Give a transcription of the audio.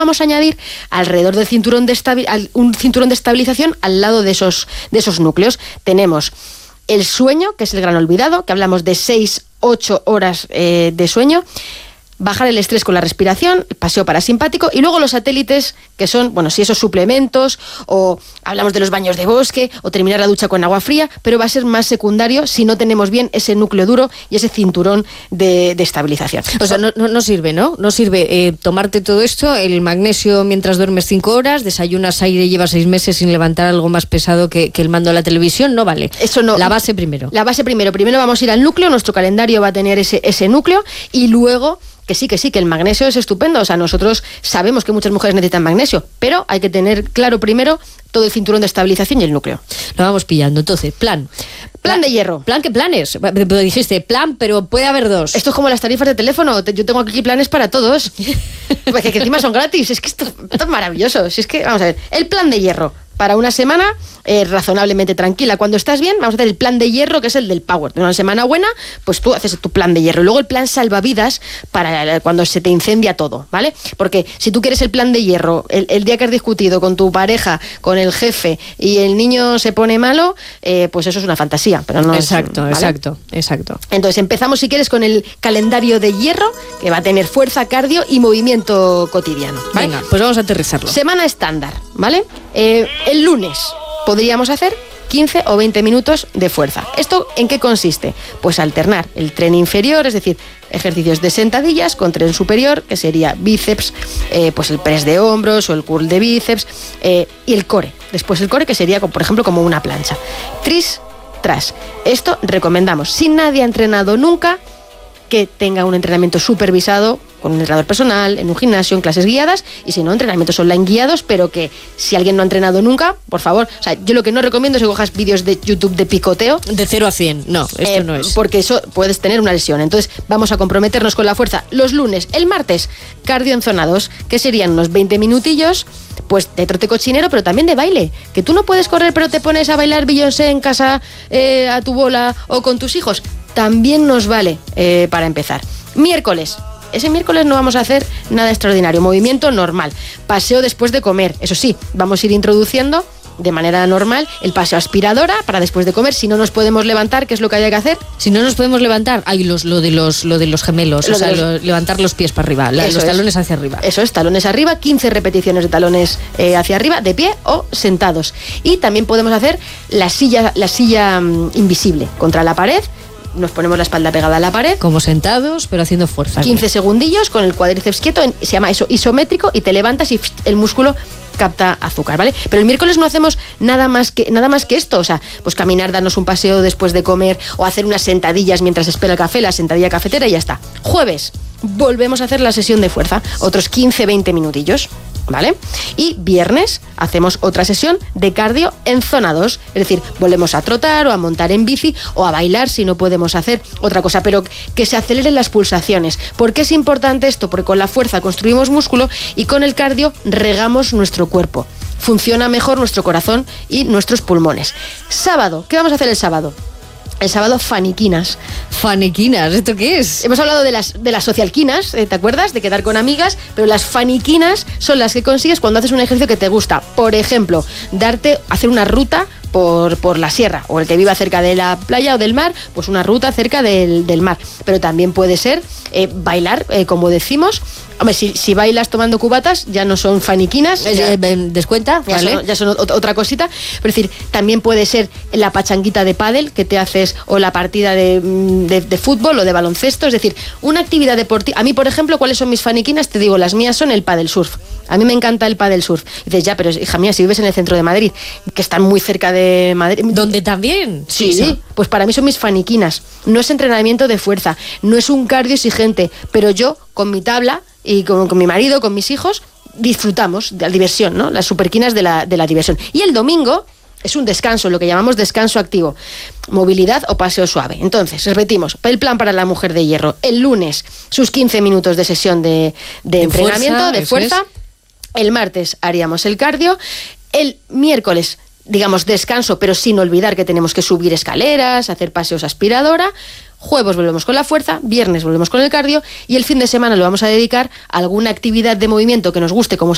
vamos a añadir alrededor del cinturón un cinturón de estabilización al lado de esos núcleos. Tenemos el sueño, que es el gran olvidado, que hablamos de 6-8 horas de sueño. Bajar el estrés con la respiración, el paseo parasimpático, y luego los satélites, que son, bueno, si esos suplementos, o hablamos de los baños de bosque, o terminar la ducha con agua fría, pero va a ser más secundario si no tenemos bien ese núcleo duro y ese cinturón de estabilización. O sea, no sirve, ¿no? No sirve tomarte todo esto, el magnesio mientras duermes 5 horas, desayunas aire y llevas 6 meses sin levantar algo más pesado que el mando de la televisión, no vale. Eso no. La base primero. La base primero. Primero vamos a ir al núcleo, nuestro calendario va a tener ese núcleo, y luego... Que sí, que el magnesio es estupendo. O sea, nosotros sabemos que muchas mujeres necesitan magnesio, pero hay que tener claro primero todo el cinturón de estabilización y el núcleo. Lo vamos pillando. Entonces, plan de hierro. ¿Plan qué planes? Dijiste plan, pero puede haber 2. Esto es como las tarifas de teléfono. Yo tengo aquí planes para todos. Porque encima son gratis. Es que esto es maravilloso. Si es que, vamos a ver, el plan de hierro. Para una semana razonablemente tranquila. Cuando estás bien, vamos a hacer el plan de hierro, que es el del Power. De una semana buena, pues tú haces tu plan de hierro. Y luego el plan salvavidas para cuando se te incendia todo, ¿vale? Porque si tú quieres el plan de hierro, el día que has discutido con tu pareja, con el jefe, y el niño se pone malo, pues eso es una fantasía. Pero no exacto, ¿vale? exacto. Entonces empezamos, si quieres, con el calendario de hierro, que va a tener fuerza, cardio y movimiento cotidiano, ¿vale? Venga, pues vamos a aterrizarlo. Semana estándar, ¿vale? El lunes podríamos hacer 15 o 20 minutos de fuerza. ¿Esto en qué consiste? Pues alternar el tren inferior, es decir, ejercicios de sentadillas con tren superior, que sería bíceps, pues el press de hombros o el curl de bíceps, y el core. Después el core, que sería, por ejemplo, como una plancha. Tris, tras. Esto recomendamos. Si nadie ha entrenado nunca, que tenga un entrenamiento supervisado con un entrenador personal, en un gimnasio, en clases guiadas, y si no, entrenamientos online guiados, pero que si alguien no ha entrenado nunca, por favor, o sea, yo lo que no recomiendo es que cojas vídeos de YouTube de picoteo. De 0 a 100, no, esto no es. Porque eso puedes tener una lesión. Entonces, vamos a comprometernos con la fuerza los lunes. El martes, cardio en zona 2, que serían unos 20 minutillos, pues de trote cochinero, pero también de baile. Que tú no puedes correr, pero te pones a bailar Beyoncé en casa a tu bola o con tus hijos. También nos vale para empezar. Miércoles. Ese miércoles no vamos a hacer nada extraordinario. Movimiento normal. Paseo después de comer. Eso sí, vamos a ir introduciendo de manera normal el paseo aspiradora para después de comer. Si no nos podemos levantar, ¿qué es lo que hay que hacer? Si no nos podemos levantar, hay lo de los gemelos, levantar los pies para arriba, los talones hacia arriba. Eso es, talones arriba, 15 repeticiones de talones hacia arriba, de pie o sentados. Y también podemos hacer la silla invisible contra la pared. Nos ponemos la espalda pegada a la pared. Como sentados, pero haciendo fuerza. 15 segundillos con el cuádriceps quieto, se llama eso isométrico, y te levantas y el músculo capta azúcar, ¿vale? Pero el miércoles no hacemos nada más que esto, o sea, pues caminar, darnos un paseo después de comer, o hacer unas sentadillas mientras espera el café, la sentadilla cafetera, y ya está. Jueves, volvemos a hacer la sesión de fuerza, otros 15-20 minutillos, ¿vale? Y viernes hacemos otra sesión de cardio en zona 2, es decir, volvemos a trotar o a montar en bici o a bailar si no podemos hacer otra cosa, pero que se aceleren las pulsaciones. ¿Por qué es importante esto? Porque con la fuerza construimos músculo y con el cardio regamos nuestro cuerpo. Funciona mejor nuestro corazón y nuestros pulmones. Sábado, ¿qué vamos a hacer el sábado? El sábado, faniquinas. ¿Faniquinas? ¿Esto qué es? Hemos hablado de las socialquinas, ¿te acuerdas? De quedar con amigas, pero las faniquinas son las que consigues cuando haces un ejercicio que te gusta. Por ejemplo, hacer una ruta por la sierra, o el que viva cerca de la playa o del mar, pues una ruta cerca del mar. Pero también puede ser bailar, como decimos. Hombre, si bailas tomando cubatas, ya no son faniquinas. ¿Descuenta? Vale. Ya son otra cosita. Es decir, también puede ser la pachanguita de pádel que te haces, o la partida de fútbol o de baloncesto. Es decir, una actividad deportiva. A mí, por ejemplo, ¿cuáles son mis faniquinas? Te digo, las mías son el pádel surf. A mí me encanta el pádel surf. Y dices, ya, pero hija mía, si vives en el centro de Madrid, que están muy cerca de Madrid. ¿Dónde también? Sí. Pues para mí son mis faniquinas. No es entrenamiento de fuerza, no es un cardio exigente, pero yo, con mi tabla y con mi marido, con mis hijos, disfrutamos de la diversión, ¿no? Las superquinas de la diversión. Y el domingo es un descanso, lo que llamamos descanso activo, movilidad o paseo suave. Entonces, repetimos, el plan para la mujer de hierro. El lunes, sus 15 minutos de sesión de entrenamiento, de fuerza. El martes haríamos el cardio. El miércoles, digamos, descanso, pero sin olvidar que tenemos que subir escaleras, hacer paseos aspiradora. Jueves volvemos con la fuerza, viernes volvemos con el cardio, y el fin de semana lo vamos a dedicar a alguna actividad de movimiento que nos guste, como